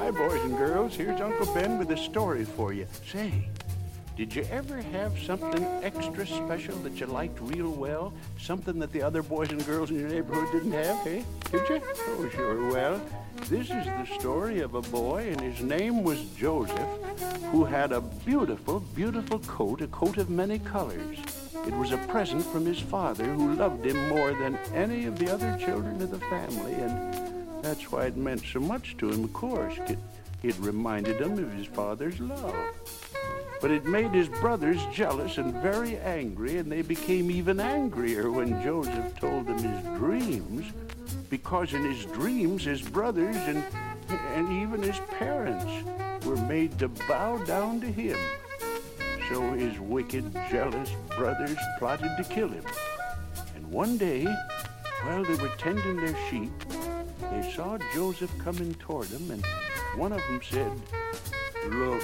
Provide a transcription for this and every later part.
Hi, boys and girls. Here's Uncle Ben with a story for you. Say, did you ever have something extra special that you liked real well? Something that the other boys and girls in your neighborhood didn't have, hey? Did you? Oh, sure. Well, this is the story of a boy, and his name was Joseph, who had a beautiful, beautiful coat, a coat of many colors. It was a present from his father, who loved him more than any of the other children of the family, and that's why it meant so much to him, of course. It reminded him of his father's love. But it made his brothers jealous and very angry, and they became even angrier when Joseph told them his dreams, because in his dreams his brothers and even his parents were made to bow down to him. So his wicked, jealous brothers plotted to kill him. And one day, while they were tending their sheep, they saw Joseph coming toward them, and one of them said, "Look,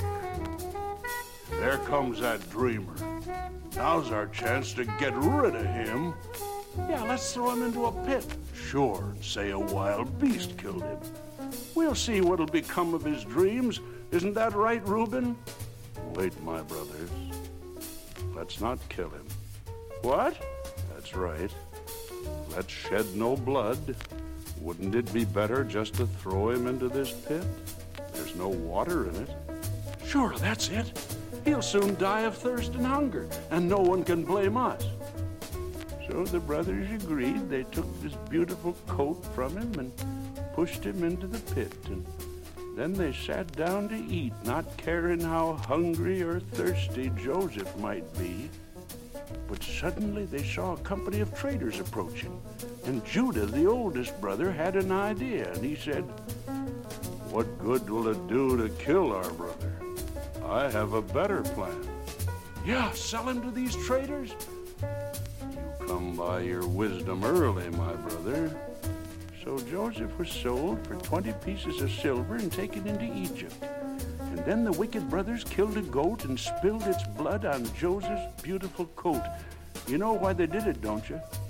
there comes that dreamer. Now's our chance to get rid of him. Yeah, let's throw him into a pit. Sure, say a wild beast killed him. We'll see what'll become of his dreams. Isn't that right, Reuben?" "Wait, my brothers. Let's not kill him." "What?" "That's right. Let's shed no blood. Wouldn't it be better just to throw him into this pit? There's no water in it." "Sure, that's it. He'll soon die of thirst and hunger, and no one can blame us." So the brothers agreed. They took this beautiful coat from him and pushed him into the pit, and then they sat down to eat, not caring how hungry or thirsty Joseph might be. But suddenly they saw a company of traders approaching, and Judah, the oldest brother, had an idea, and he said, "What good will it do to kill our brother? I have a better plan." "Yeah, sell him to these traders?" "You come by your wisdom early, my brother." So Joseph was sold for 20 pieces of silver and taken into Egypt. And then the wicked brothers killed a goat and spilled its blood on Joseph's beautiful coat. You know why they did it, don't you?